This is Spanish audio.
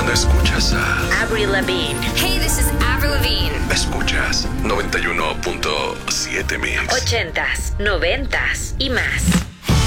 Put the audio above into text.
Escuchas a Avril Lavigne. Hey, this is Avril Lavigne. Escuchas 91.7 Mix. 80s, 90s y más.